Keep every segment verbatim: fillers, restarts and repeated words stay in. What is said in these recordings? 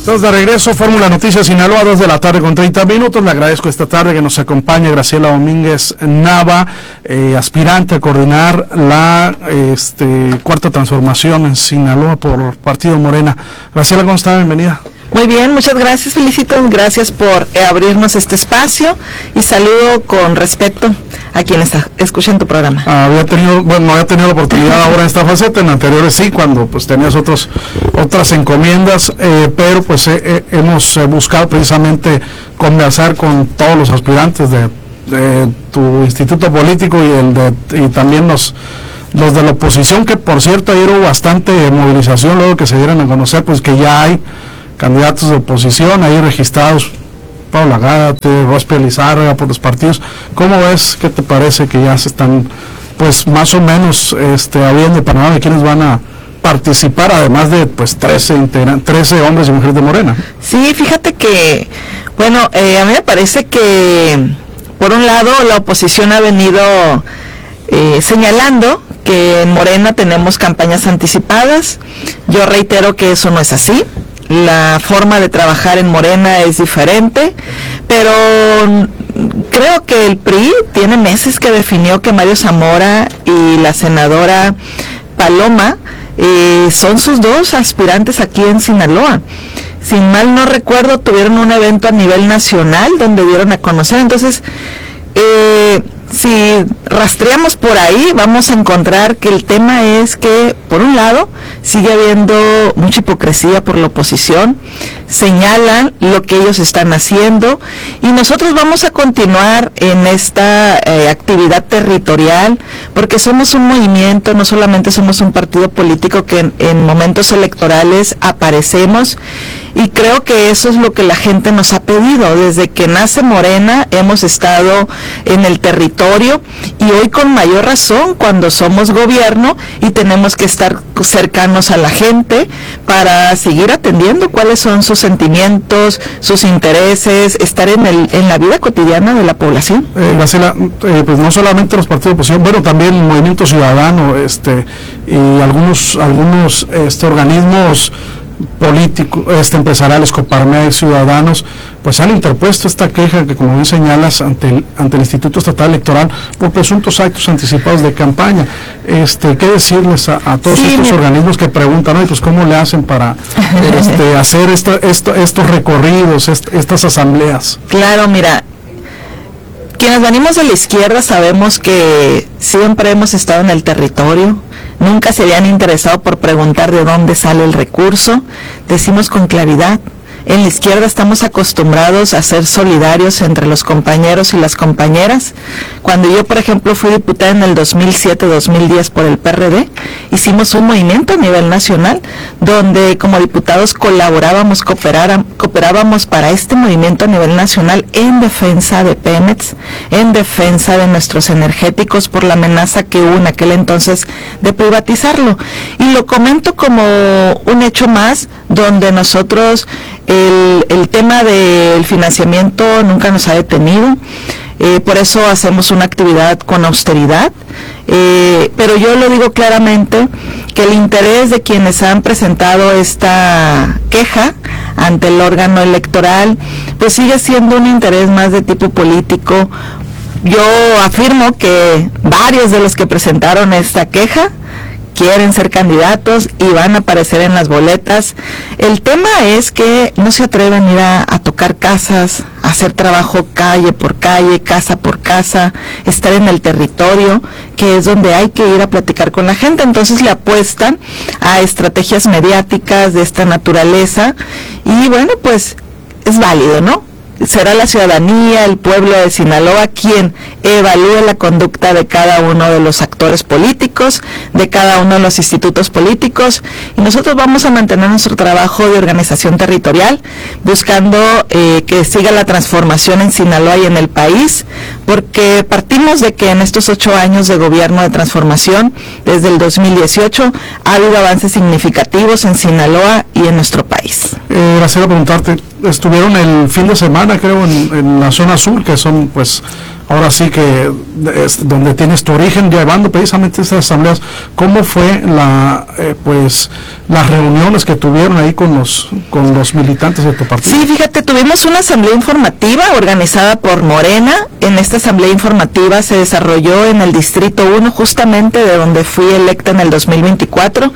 Estamos de regreso, Fórmula Noticias Sinaloa, dos de la tarde con treinta minutos. Le agradezco esta tarde que nos acompañe Graciela Domínguez Nava, eh, aspirante a coordinar la este, cuarta transformación en Sinaloa por Partido Morena. Graciela, ¿cómo está? Bienvenida. Muy bien, muchas gracias, felicito, gracias por eh, abrirnos este espacio y saludo con respeto a quienes escuchan tu programa. Había tenido, bueno, no había tenido la oportunidad ahora en esta faceta, en anteriores sí, cuando pues tenías otros otras encomiendas, eh, pero pues eh, eh, hemos eh, buscado precisamente conversar con todos los aspirantes de, de tu instituto político y el de y también los los de la oposición, que por cierto ayer hubo bastante movilización luego que se dieron a conocer pues que ya hay candidatos de oposición ahí registrados, Paula Gárate, Rospel Lizárraga por los partidos. ¿Cómo ves? ¿Qué te parece que ya se están, pues más o menos, este, habiendo el panorama de quienes van a participar, además de pues trece, integran, trece hombres y mujeres de Morena? Sí, fíjate que, bueno, eh, a mí me parece que, por un lado, la oposición ha venido eh, señalando que en Morena tenemos campañas anticipadas. Yo reitero que eso no es así. La forma de trabajar en Morena es diferente, pero creo que el P R I tiene meses que definió que Mario Zamora y la senadora Paloma eh, son sus dos aspirantes aquí en Sinaloa. Si mal no recuerdo, tuvieron un evento a nivel nacional donde dieron a conocer. Entonces, eh, si rastreamos por ahí, vamos a encontrar que el tema es que, por un lado, sigue habiendo mucha hipocresía por la oposición, señalan lo que ellos están haciendo, y nosotros vamos a continuar en esta eh, actividad territorial, porque somos un movimiento, no solamente somos un partido político que en, en momentos electorales aparecemos, y creo que eso es lo que la gente nos ha pedido. Desde que nace Morena hemos estado en el territorio, y hoy con mayor razón cuando somos gobierno y tenemos que estar cercanos a la gente para seguir atendiendo cuáles son sus sentimientos, sus intereses, estar en el en la vida cotidiana de la población. Eh, Graciela, eh, pues no solamente los partidos de oposición, bueno, también el Movimiento Ciudadano, este, y algunos algunos este, organismos políticos, este, empresariales, Coparmex, Ciudadanos, pues han interpuesto esta queja que, como bien señalas, ante el, ante el Instituto Estatal Electoral por presuntos actos anticipados de campaña. Este, ¿qué decirles a, a todos sí, estos mira. organismos que preguntan, oye, pues cómo le hacen para este, hacer esta, esto, estos recorridos, est, estas asambleas? Claro, mira, quienes venimos de la izquierda sabemos que siempre hemos estado en el territorio, nunca se habían interesado por preguntar de dónde sale el recurso. Decimos con claridad, en la izquierda estamos acostumbrados a ser solidarios entre los compañeros y las compañeras. Cuando yo, por ejemplo, fui diputada en el dos mil siete dos mil diez por el P R D, hicimos un movimiento a nivel nacional donde como diputados colaborábamos, cooperábamos para este movimiento a nivel nacional en defensa de Pemex, en defensa de nuestros energéticos por la amenaza que hubo en aquel entonces de privatizarlo. Y lo comento como un hecho más donde nosotros el, el tema del financiamiento nunca nos ha detenido. Eh, por eso hacemos una actividad con austeridad, eh, pero yo lo digo claramente que el interés de quienes han presentado esta queja ante el órgano electoral pues sigue siendo un interés más de tipo político. Yo afirmo que varios de los que presentaron esta queja quieren ser candidatos y van a aparecer en las boletas. El tema es que no se atreven a ir a, a tocar casas, a hacer trabajo calle por calle, casa por casa, estar en el territorio, que es donde hay que ir a platicar con la gente. Entonces le apuestan a estrategias mediáticas de esta naturaleza y bueno, pues es válido, ¿no? Será la ciudadanía, el pueblo de Sinaloa quien evalúe la conducta de cada uno de los actores políticos, de cada uno de los institutos políticos, y nosotros vamos a mantener nuestro trabajo de organización territorial, buscando eh, que siga la transformación en Sinaloa y en el país, porque partimos de que en estos ocho años de gobierno de transformación, desde el dos mil dieciocho, ha habido avances significativos en Sinaloa y en nuestro país. Eh, Graciela, preguntarte, estuvieron el fin de semana, creo, en, en la zona sur, que son pues ahora sí que es donde tienes tu origen, llevando precisamente estas asambleas. ¿Cómo fue la eh, pues las reuniones que tuvieron ahí con los con los militantes de tu partido? Sí, fíjate, tuvimos una asamblea informativa organizada por Morena. En esta asamblea informativa se desarrolló en el Distrito uno, justamente de donde fui electa en el dos mil veinticuatro,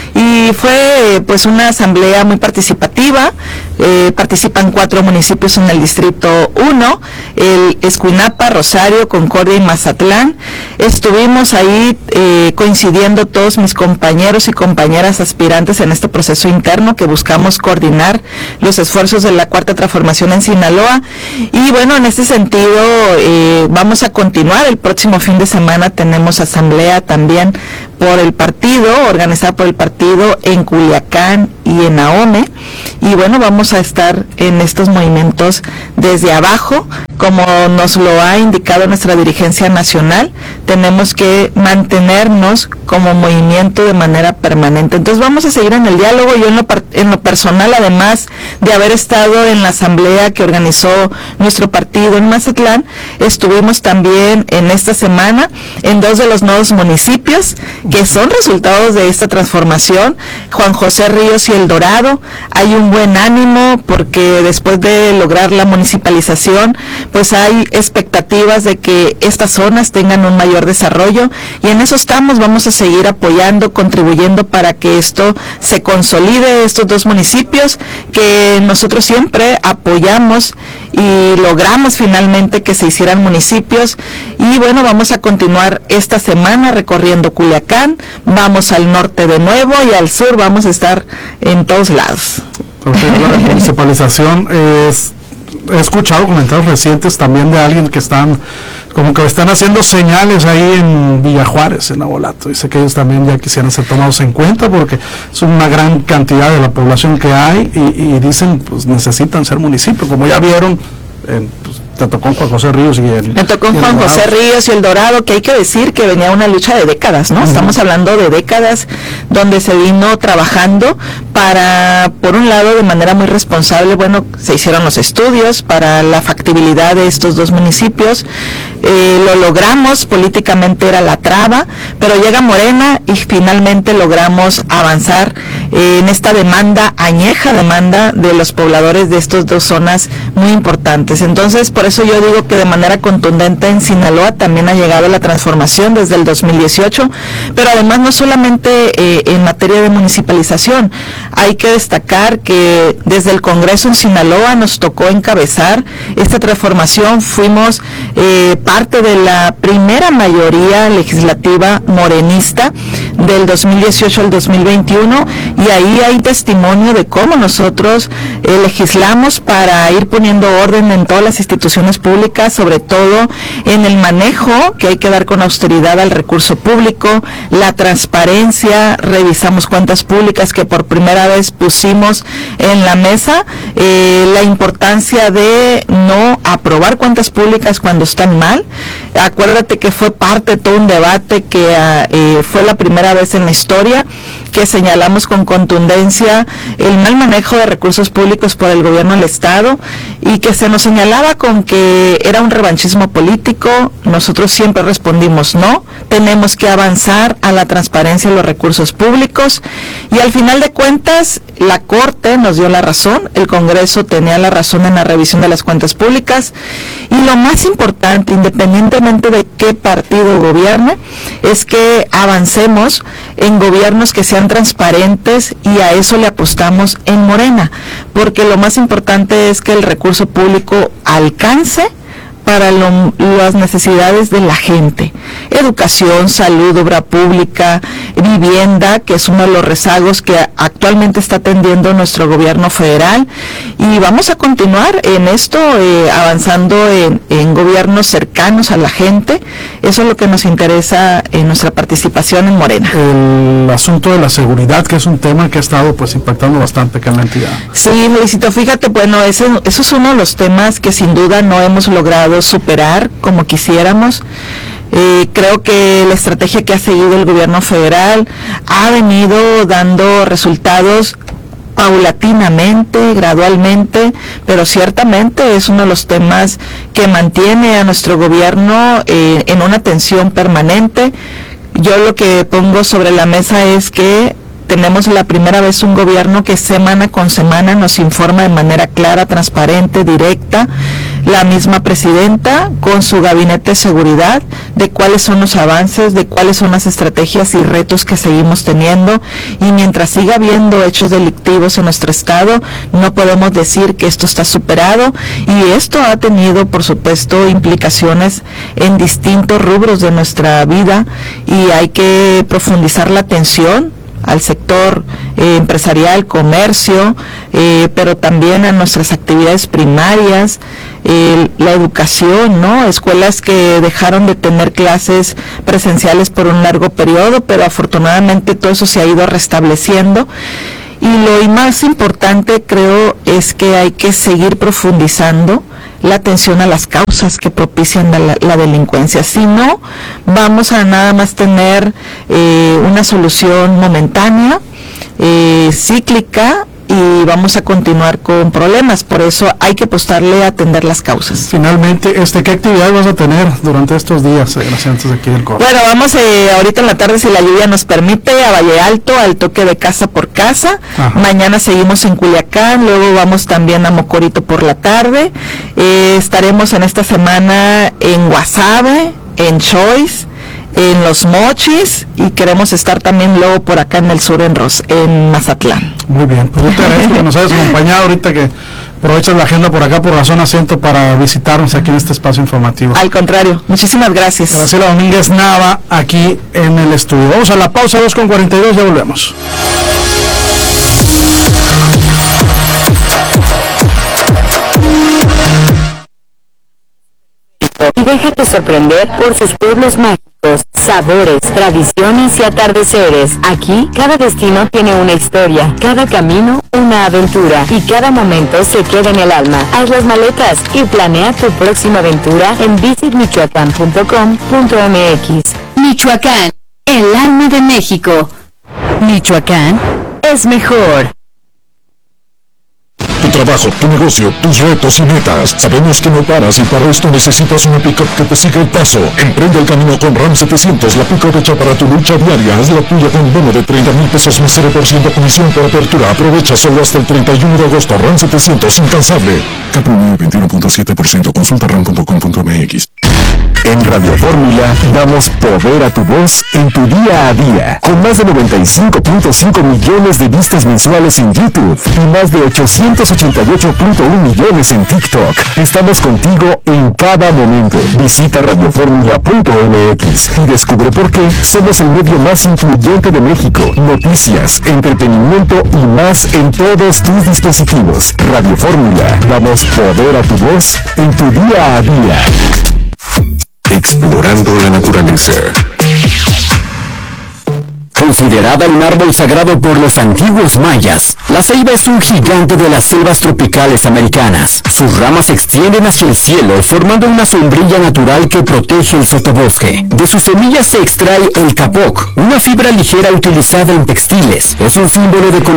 y fue pues una asamblea muy participativa. Eh, participan cuatro municipios en el Distrito uno, el Escuinapa, Rosario, Concordia y Mazatlán. Estuvimos ahí eh, coincidiendo todos mis compañeros y compañeras aspirantes en este proceso interno que buscamos coordinar los esfuerzos de la Cuarta Transformación en Sinaloa. Y bueno, en este sentido eh, vamos a continuar. El próximo fin de semana tenemos asamblea también por el partido, organizada por el partido en Culiacán y en Ahome. Y bueno, vamos a estar en estos movimientos desde abajo, como nos lo ha indicado nuestra dirigencia nacional. Tenemos que mantenernos como movimiento de manera permanente. Entonces vamos a seguir en el diálogo. Yo en lo, en lo personal, además de haber estado en la asamblea que organizó nuestro partido en Mazatlán, estuvimos también en esta semana en dos de los nuevos municipios que son resultados de esta transformación, Juan José Ríos y El Dorado. Hay un buen ánimo porque después de lograr la municipalización, pues hay expectativas de que estas zonas tengan un mayor desarrollo, y en eso estamos. Vamos a seguir apoyando, contribuyendo para que esto se consolide, estos dos municipios que nosotros siempre apoyamos y logramos finalmente que se hicieran municipios. Y bueno, vamos a continuar esta semana recorriendo Culiacán, vamos al norte de nuevo y al sur, vamos a estar en todos lados. Entonces, la municipalización es, he escuchado comentarios recientes también de alguien que están como que están haciendo señales ahí en Villa Juárez, en Abolato. Dice que ellos también ya quisieran ser tomados en cuenta porque es una gran cantidad de la población que hay, y, y dicen pues necesitan ser municipio, como ya vieron. En, pues, te tocó Juan José Ríos y el, Me tocó y el Juan Dorado. José Ríos y El Dorado, que hay que decir que venía una lucha de décadas, ¿no? Uh-huh. Estamos hablando de décadas donde se vino trabajando para, por un lado, de manera muy responsable, bueno, se hicieron los estudios para la factibilidad de estos dos municipios, eh, lo logramos, políticamente era la traba, pero llega Morena y finalmente logramos avanzar eh, en esta demanda, añeja demanda de los pobladores de estas dos zonas muy importantes. Entonces, por eso yo digo que de manera contundente en Sinaloa también ha llegado la transformación desde el dos mil dieciocho, pero además no solamente eh, en materia de municipalización. Hay que destacar que desde el Congreso en Sinaloa nos tocó encabezar esta transformación. Fuimos eh, parte de la primera mayoría legislativa morenista del dos mil dieciocho al dos mil veintiuno, y ahí hay testimonio de cómo nosotros eh, legislamos para ir poniendo orden en todas las instituciones públicas, sobre todo en el manejo que hay que dar con austeridad al recurso público, la transparencia. Revisamos cuentas públicas, que por primera vez pusimos en la mesa eh, la importancia de no aprobar cuentas públicas cuando están mal. Acuérdate que fue parte de todo un debate que eh, fue la primera vez en la historia que señalamos con contundencia el mal manejo de recursos públicos por el gobierno del Estado, y que se nos señalaba con que era un revanchismo político. Nosotros siempre respondimos no, tenemos que avanzar a la transparencia de los recursos públicos, y al final de cuentas la Corte nos dio la razón, el Congreso tenía la razón en la revisión de las cuentas públicas, y lo más importante, independientemente de qué partido gobierne, es que avancemos en gobiernos que sean transparentes, y a eso le apostamos en Morena, porque lo más importante es que el recurso público alcance para lo, las necesidades de la gente: educación, salud, obra pública, vivienda, que es uno de los rezagos que actualmente está atendiendo nuestro gobierno federal, y vamos a continuar en esto, eh, avanzando en, en gobiernos cercanos a la gente. Eso es lo que nos interesa en nuestra participación en Morena. El asunto de la seguridad, que es un tema que ha estado pues impactando bastante acá en la entidad. Sí, Luisito, fíjate, bueno, ese, eso es uno de los temas que sin duda no hemos logrado superar como quisiéramos. Eh, creo que la estrategia que ha seguido el gobierno federal ha venido dando resultados paulatinamente, gradualmente, pero ciertamente es uno de los temas que mantiene a nuestro gobierno eh, en una tensión permanente. Yo lo que pongo sobre la mesa es que tenemos la primera vez un gobierno que semana con semana nos informa de manera clara, transparente, directa, la misma presidenta con su gabinete de seguridad, de cuáles son los avances, de cuáles son las estrategias y retos que seguimos teniendo, y mientras siga habiendo hechos delictivos en nuestro estado, no podemos decir que esto está superado, y esto ha tenido, por supuesto, implicaciones en distintos rubros de nuestra vida, y hay que profundizar la atención al sector eh, empresarial, comercio, eh, pero también a nuestras actividades primarias, eh, la educación, ¿no? Escuelas que dejaron de tener clases presenciales por un largo periodo, pero afortunadamente todo eso se ha ido restableciendo. Y lo más importante, creo, es que hay que seguir profundizando la atención a las causas que propician la, la delincuencia. Si no, vamos a nada más tener eh, una solución momentánea, eh, cíclica, y vamos a continuar con problemas. Por eso hay que apostarle a atender las causas. Finalmente, este, ¿qué actividad vas a tener durante estos días, eh, gracias, aquí del Corro? Bueno, vamos eh, ahorita en la tarde, si la lluvia nos permite, a Valle Alto, al toque de casa por casa. Ajá. Mañana seguimos en Culiacán, luego vamos también a Mocorito por la tarde. Eh, estaremos en esta semana en Guasave, en Choice, en Los Mochis, y queremos estar también luego por acá en el sur, en Ros, en Mazatlán. Muy bien, pues yo te agradezco que nos hayas acompañado ahorita, que aprovechas la agenda por acá, por la zona centro, para visitarnos aquí en este espacio informativo. Al contrario, muchísimas gracias. Graciela Domínguez Nava, aquí en el estudio. Vamos a la pausa, dos con cuarenta y dos, ya volvemos. Y déjate sorprender por sus pueblos mágicos, sabores, tradiciones y atardeceres. Aquí, cada destino tiene una historia, cada camino una aventura, y cada momento se queda en el alma. Haz las maletas y planea tu próxima aventura en visit michoacán punto com punto m x. Michoacán, el alma de México. Michoacán es mejor. Tu trabajo, tu negocio, tus retos y metas. Sabemos que no paras y para esto necesitas una pick-up que te siga el paso. Emprende el camino con RAM setecientos, la pick-up hecha para tu lucha diaria. Haz la tuya con bono de treinta mil pesos más cero por ciento comisión por apertura. Aprovecha solo hasta el treinta y uno de agosto. RAM setecientos, incansable. Cap veintiuno punto siete por ciento. Consulta ram punto com punto m x. En Radio Fórmula damos poder a tu voz en tu día a día, con más de noventa y cinco punto cinco millones de vistas mensuales en YouTube y más de ochocientos ochenta y ocho punto uno millones en TikTok. Estamos contigo en cada momento. Visita radio fórmula punto m x y descubre por qué somos el medio más influyente de México. Noticias, entretenimiento y más en todos tus dispositivos. Radio Fórmula, damos poder a tu voz en tu día a día. Explorando la naturaleza. Considerada un árbol sagrado por los antiguos mayas, la ceiba es un gigante de las selvas tropicales americanas. Sus ramas se extienden hacia el cielo, formando una sombrilla natural que protege el sotobosque. De sus semillas se extrae el capoc, una fibra ligera utilizada en textiles. Es un símbolo de